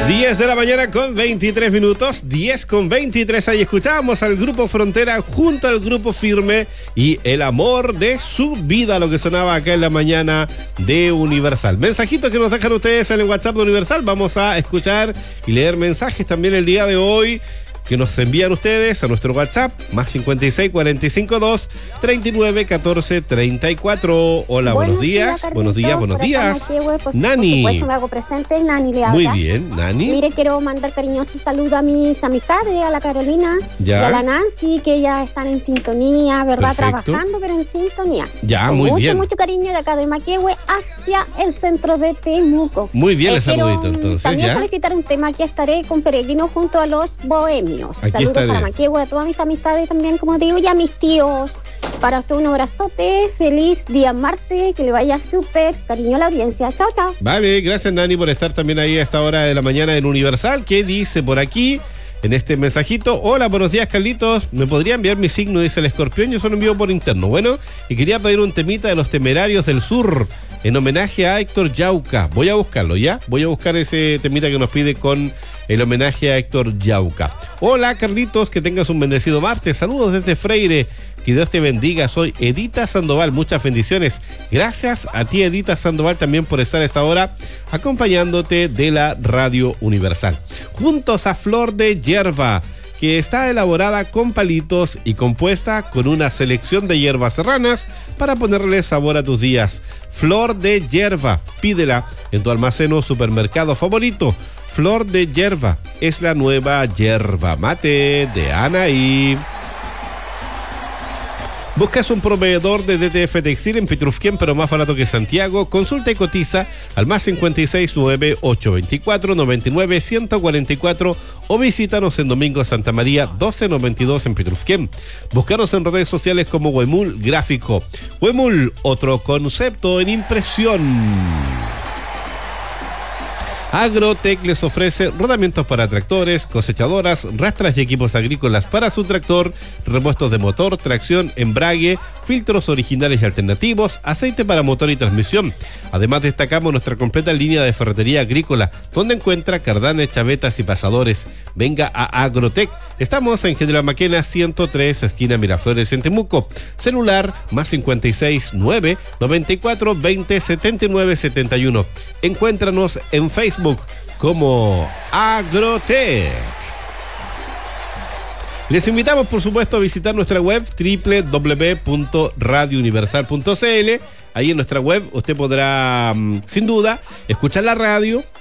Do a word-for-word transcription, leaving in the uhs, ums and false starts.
diez de la mañana con veintitrés minutos, diez con veintitrés. Ahí escuchábamos al Grupo Frontera junto al Grupo Firme y El Amor de su Vida, lo que sonaba acá en la mañana de Universal. Mensajitos que nos dejan ustedes en el WhatsApp de Universal. Vamos a escuchar y leer mensajes también el día de hoy que nos envían ustedes a nuestro WhatsApp, más cincuenta y seis, cuarenta y cinco, dos, treinta y nueve, catorce, treinta y cuatro. Hola, buenos, buenos días, días buenos días, buenos días. Manquehue, por, Nani. Por supuesto, me hago presente, Nani le habla. Muy bien, Nani. Mire, quiero mandar cariñoso saludo a mis amistades, a la Carolina ya. y a la Nancy, que ya están en sintonía, ¿verdad? Perfecto. Trabajando, pero en sintonía. Ya, Con muy mucho, bien. Mucho cariño de acá de Manquehue hacia el centro de Temuco. Muy bien, eh, el saludito, quiero, entonces, también ya. solicitar un tema que estaré con Peregrino junto a los bohemios. Aquí Saludos estaré. para Manquehue, a todas mis amistades también, como digo, y a mis tíos. Para usted un abrazote, feliz día martes, que le vaya súper, cariño a la audiencia. Chao, chao. Vale, gracias Nani por estar también ahí a esta hora de la mañana en Universal. ¿Qué dice por aquí en este mensajito? Hola, buenos días Carlitos, ¿me podría enviar mi signo? Dice el escorpión, yo solo envío por interno. Bueno, y quería pedir un temita de los Temerarios del Sur en homenaje a Héctor Yauca. Voy a buscarlo, ¿ya? Voy a buscar ese temita que nos pide con el homenaje a Héctor Yauca. Hola Carlitos, que tengas un bendecido martes. Saludos desde Freire. Que Dios te bendiga. Soy Edita Sandoval. Muchas bendiciones. Gracias a ti, Edita Sandoval, también por estar a esta hora acompañándote de la Radio Universal. Juntos a Flor de Hierba, que está elaborada con palitos y compuesta con una selección de hierbas serranas para ponerle sabor a tus días. Flor de Hierba, pídela en tu almacén o supermercado favorito. Flor de Hierba es la nueva yerba mate de Anaí. ¿Buscas un proveedor de D T F Textil en Petrufquén, pero más barato que Santiago? Consulta y cotiza al más cincuenta y seis, nueve, ocho veinticuatro, noventa y nueve, ciento cuarenta y cuatro o visítanos en Domingo Santa María doce noventa y dos en Petrufquén. Búscanos en redes sociales como Huemul Gráfico. Huemul, otro concepto en impresión. Agrotech les ofrece rodamientos para tractores, cosechadoras, rastras y equipos agrícolas para su tractor, repuestos de motor, tracción, embrague, filtros originales y alternativos, aceite para motor y transmisión. Además destacamos nuestra completa línea de ferretería agrícola, donde encuentra cardanes, chavetas y pasadores. Venga a Agrotech. Estamos en General Maquena ciento tres, esquina Miraflores en Temuco. Celular más cincuenta y seis, nueve, noventa y cuatro, veinte, setenta y nueve, setenta y uno. Encuéntranos en Facebook como Agrotech. Les invitamos, por supuesto, a visitar nuestra web doble u doble u doble u punto radio universal punto c l. Ahí en nuestra web usted podrá, sin duda, escuchar la radio,